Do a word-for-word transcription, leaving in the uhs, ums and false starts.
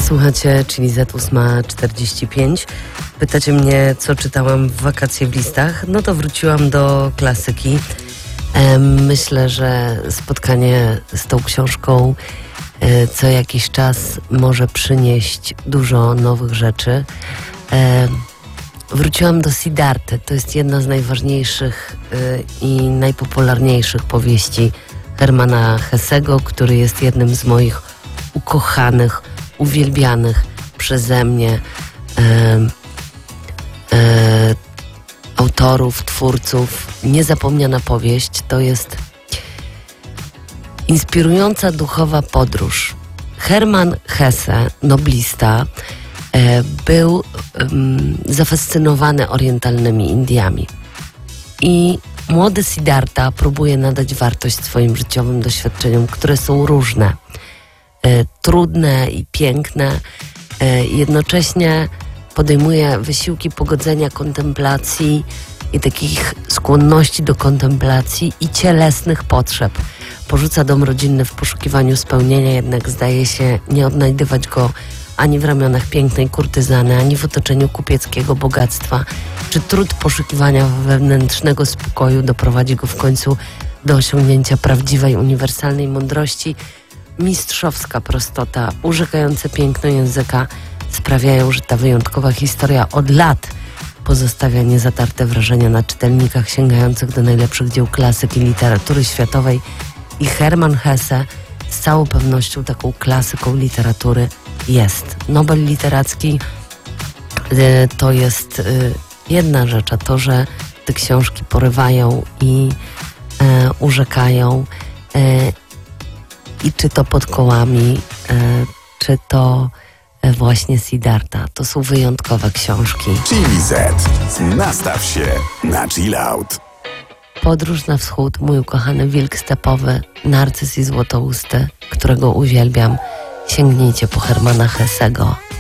Słuchacie, czyli Z osiem czterdzieści pięć. Pytacie mnie, co czytałam w wakacje w listach? No to wróciłam do klasyki. E, myślę, że spotkanie z tą książką e, co jakiś czas może przynieść dużo nowych rzeczy. E, wróciłam do Siddharty. To jest jedna z najważniejszych e, i najpopularniejszych powieści Hermana Hessego, który jest jednym z moich ukochanych, uwielbianych przeze mnie e, e, autorów, twórców. Niezapomniana powieść. To jest inspirująca duchowa podróż. Hermann Hesse, noblista, e, był e, zafascynowany orientalnymi Indiami. I młody Siddhartha próbuje nadać wartość swoim życiowym doświadczeniom, które są różne. E, trudne i piękne, e, jednocześnie podejmuje wysiłki pogodzenia kontemplacji i takich skłonności do kontemplacji i cielesnych potrzeb. Porzuca dom rodzinny w poszukiwaniu spełnienia, jednak zdaje się nie odnajdywać go ani w ramionach pięknej kurtyzany, ani w otoczeniu kupieckiego bogactwa. Czy trud poszukiwania wewnętrznego spokoju doprowadzi go w końcu do osiągnięcia prawdziwej, uniwersalnej mądrości? Mistrzowska prostota, urzekające piękno języka sprawiają, że ta wyjątkowa historia od lat pozostawia niezatarte wrażenia na czytelnikach sięgających do najlepszych dzieł klasyki literatury światowej i Hermann Hesse z całą pewnością taką klasyką literatury jest. Nobel literacki y, to jest y, jedna rzecz, a to, że te książki porywają i y, urzekają y, i czy to pod kołami, y, czy to właśnie Siddhartha. To są wyjątkowe książki. Chili Z. Nastaw się na chill out. Podróż na wschód, mój ukochany wilk stepowy, narcyz i złotousty, którego uwielbiam. Sięgnijcie po Hermana Hessego.